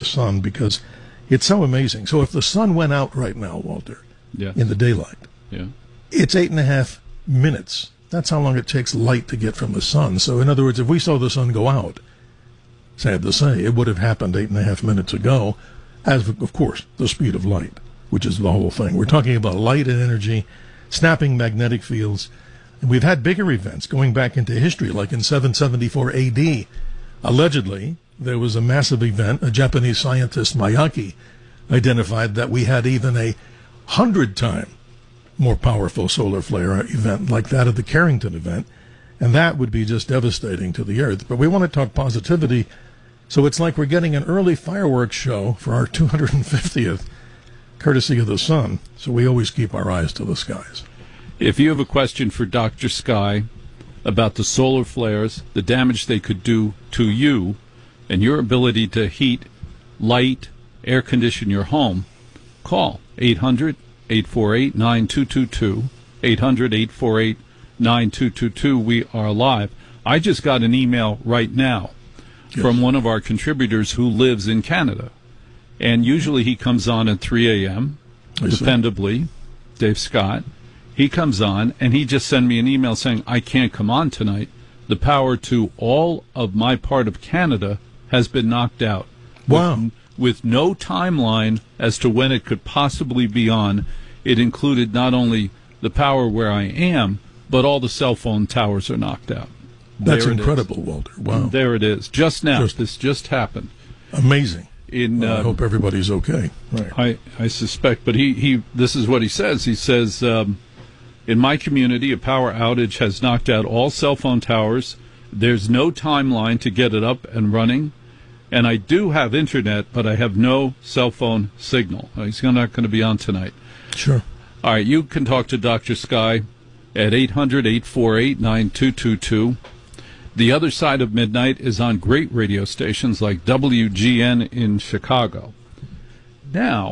sun because it's so amazing. So if the sun went out right now, Walter, in the daylight, it's 8.5 minutes. That's how long it takes light to get from the sun. So in other words, if we saw the sun go out, sad to say, it would have happened 8.5 minutes ago, as of course the speed of light, which is the whole thing. We're talking about light and energy, snapping magnetic fields. And we've had bigger events going back into history, like in 774 AD. Allegedly, there was a massive event. A Japanese scientist, Miyake, identified that we had even 100-time more powerful solar flare event like that of the Carrington event, and that would be just devastating to the Earth. But we want to talk positivity, so it's like we're getting an early fireworks show for our 250th, courtesy of the sun, so we always keep our eyes to the skies. If you have a question for Dr. Sky about the solar flares, the damage they could do to you, and your ability to heat, light, air condition your home, call 800-848-9222, 800-848-9222. We are live. I just got an email right now from one of our contributors who lives in Canada, and usually he comes on at 3 a.m., dependably, Dave Scott. He comes on, and he just sent me an email saying, I can't come on tonight. The power to all of my part of Canada has been knocked out. Wow. With no timeline as to when it could possibly be on. It included not only the power where I am, but all the cell phone towers are knocked out. That's incredible, Walter. Wow. There it is. Just now. This just happened. Amazing. I hope everybody's okay. Right. I suspect, but he this is what he says. He says, in my community, a power outage has knocked out all cell phone towers. There's no timeline to get it up and running. And I do have internet, but I have no cell phone signal. He's not going to be on tonight. Sure. All right, you can talk to Dr. Sky at 800-848-9222. The other side of midnight is on great radio stations like WGN in Chicago. Now,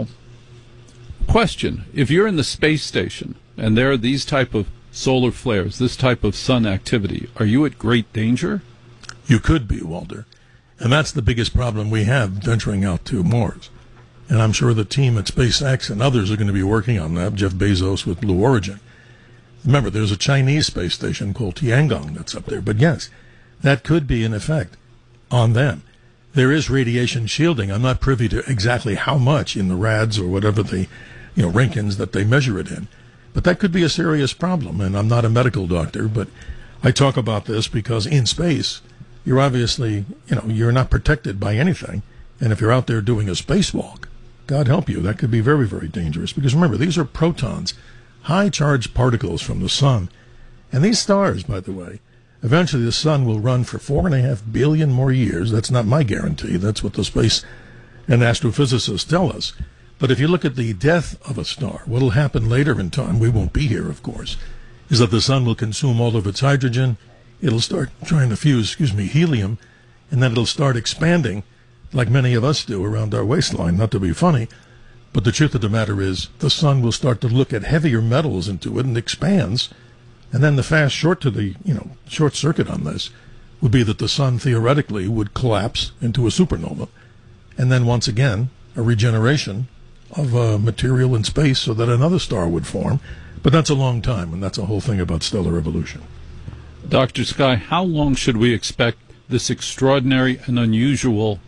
question, if you're in the space station and there are these type of solar flares, this type of sun activity, are you at great danger? You could be, Walter. And that's the biggest problem we have venturing out to Mars. And I'm sure the team at SpaceX and others are going to be working on that, Jeff Bezos with Blue Origin. Remember, there's a Chinese space station called Tiangong that's up there. But yes, that could be an effect on them. There is radiation shielding. I'm not privy to exactly how much in the rads or whatever the Rankins that they measure it in. But that could be a serious problem. And I'm not a medical doctor, but I talk about this because in space, you're obviously, you're not protected by anything. And if you're out there doing a spacewalk, God help you, that could be very, very dangerous. Because remember, these are protons, high-charged particles from the sun. And these stars, by the way, eventually the sun will run for 4.5 billion more years. That's not my guarantee. That's what the space and astrophysicists tell us. But if you look at the death of a star, what will happen later in time, we won't be here, of course, is that the sun will consume all of its hydrogen. It'll start trying to fuse, helium, and then it'll start expanding like many of us do around our waistline, not to be funny. But the truth of the matter is the sun will start to look at heavier metals into it and expands. And then the fast short circuit on this would be that the sun theoretically would collapse into a supernova. And then once again, a regeneration of material in space so that another star would form. But that's a long time, and that's a whole thing about stellar evolution. Dr. Sky, how long should we expect this extraordinary and unusual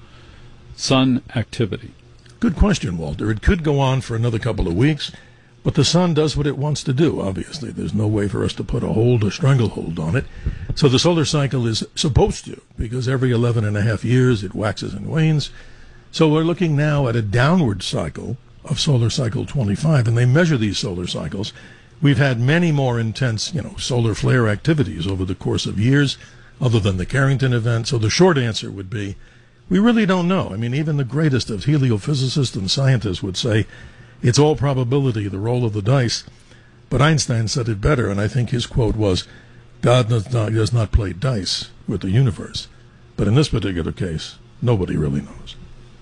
sun activity? Good question, Walter. It could go on for another couple of weeks, but the sun does what it wants to do, obviously. There's no way for us to put a stranglehold on it. So the solar cycle is supposed to, because every 11.5 years it waxes and wanes. So we're looking now at a downward cycle of solar cycle 25, and they measure these solar cycles. We've had many more intense, solar flare activities over the course of years, other than the Carrington event. So the short answer would be, we really don't know. I mean, even the greatest of heliophysicists and scientists would say it's all probability, the roll of the dice. But Einstein said it better, and I think his quote was, God does not play dice with the universe. But in this particular case, nobody really knows.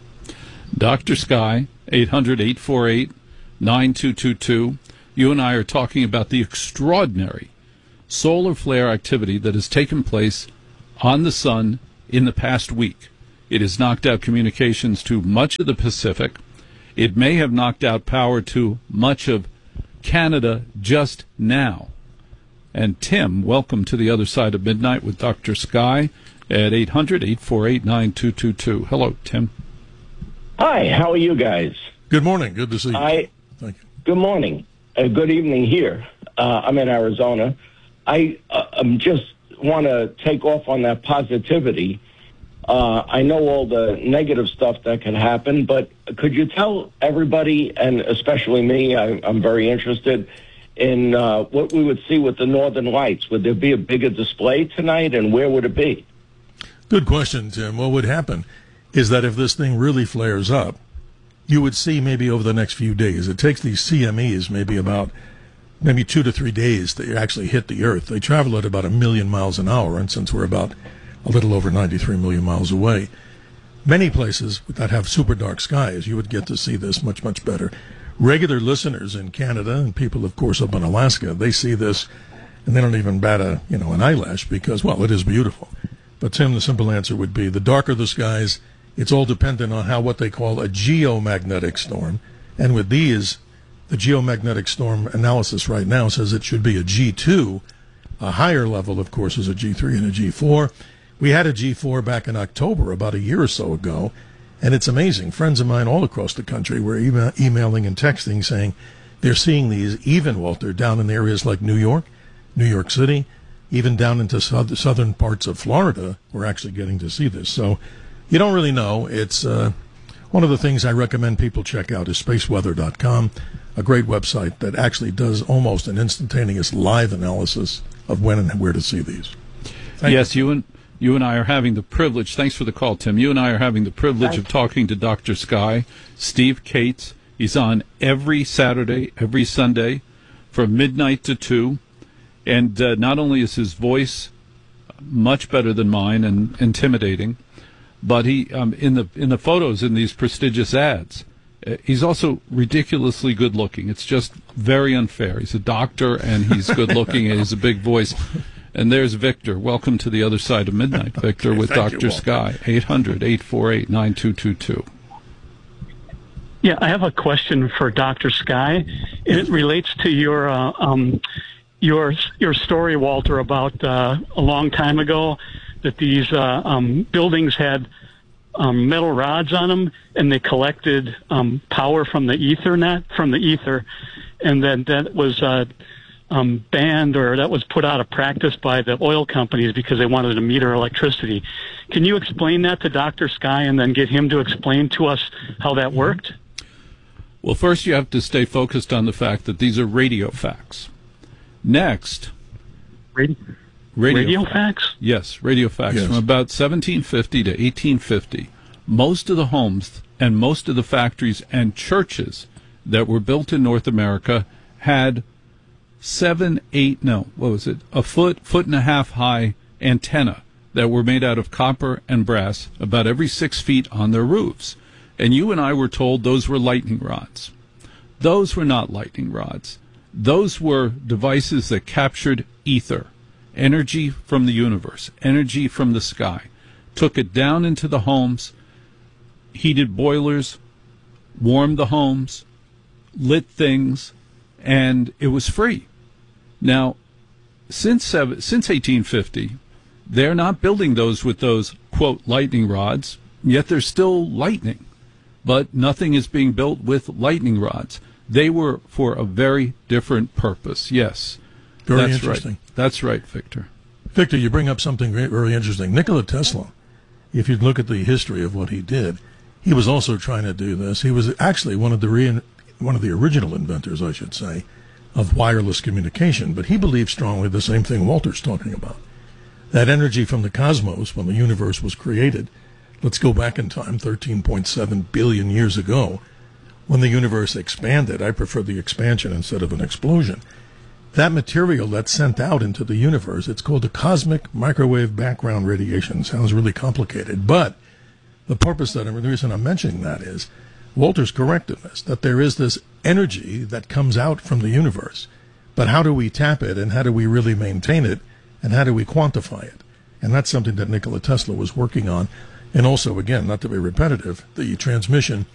Dr. Sky, 800-848-9222. You and I are talking about the extraordinary solar flare activity that has taken place on the sun in the past week. It has knocked out communications to much of the Pacific. It may have knocked out power to much of Canada just now. And Tim, welcome to the other side of midnight with Dr. Sky at 800-848-9222. Hello, Tim. Hi, how are you guys? Good morning. Good to see you. Thank you. Good morning. Good evening here. I'm in Arizona. I just want to take off on that positivity. I know all the negative stuff that can happen, but could you tell everybody, and especially me, I'm very interested in what we would see with the Northern Lights. Would there be a bigger display tonight, and where would it be? Good question, Tim. What would happen is that if this thing really flares up, you would see maybe over the next few days. It takes these CMEs maybe 2 to 3 days to actually hit the Earth. They travel at about 1 million miles an hour, and since we're about a little over 93 million miles away, many places that have super dark skies, you would get to see this much, much better. Regular listeners in Canada and people, of course, up in Alaska, they see this and they don't even bat an eyelash because, well, it is beautiful. But, Tim, the simple answer would be the darker the skies, it's all dependent on what they call a geomagnetic storm. And with these, the geomagnetic storm analysis right now says it should be a G2. A higher level, of course, is a G3 and a G4. We had a G4 back in October, about a year or so ago, and it's amazing. Friends of mine all across the country were emailing and texting saying they're seeing these even, Walter, down in areas like New York City, even down into southern parts of Florida. We're actually getting to see this. So you don't really know. It's one of the things I recommend people check out is spaceweather.com, a great website that actually does almost an instantaneous live analysis of when and where to see these. Yes, you and I are having the privilege, thanks for the call, Tim. You and I are having the privilege of talking to Dr. Sky, Steve Cates. He's on every Saturday, every Sunday from midnight to 2. And not only is his voice much better than mine and intimidating, but he in the photos in these prestigious ads, he's also ridiculously good looking. It's just very unfair. He's a doctor and he's good looking and he's a big voice. And there's Victor. Welcome to the other side of midnight, Victor, with Dr. Sky. 800-848-9222. Yeah, I have a question for Dr. Sky. It relates to your story, Walter, about a long time ago that these buildings had metal rods on them, and they collected power from the ether, and then that was banned, or that was put out of practice by the oil companies because they wanted to meter electricity. Can you explain that to Dr. Sky and then get him to explain to us how that worked? Well, first you have to stay focused on the fact that these are radio facts. Next, radio facts? Yes, radio facts. Yes. From about 1750 to 1850, most of the homes and most of the factories and churches that were built in North America had a foot and a half high antenna that were made out of copper and brass about every 6 feet on their roofs. And you and I were told those were lightning rods. Those were not lightning rods. Those were devices that captured ether, energy from the universe, energy from the sky, took it down into the homes, heated boilers, warmed the homes, lit things, and it was free. Now, since 1850, they're not building those with those, quote, lightning rods, yet there's still lightning. But nothing is being built with lightning rods. They were for a very different purpose, yes. Very interesting. Right. That's right, Victor. Victor, you bring up something very, very interesting. Nikola Tesla, if you look at the history of what he did, he was also trying to do this. He was actually one of the original inventors, I should say, of wireless communication, but he believed strongly the same thing Walter's talking about. That energy from the cosmos, when the universe was created, let's go back in time, 13.7 billion years ago, when the universe expanded. I prefer the expansion instead of an explosion. That material that's sent out into the universe, it's called the cosmic microwave background radiation. Sounds really complicated, but the reason I'm mentioning that is Walter's correct in this, that there is this energy that comes out from the universe. But how do we tap it, and how do we really maintain it, and how do we quantify it? And that's something that Nikola Tesla was working on. And also, again, not to be repetitive, the transmission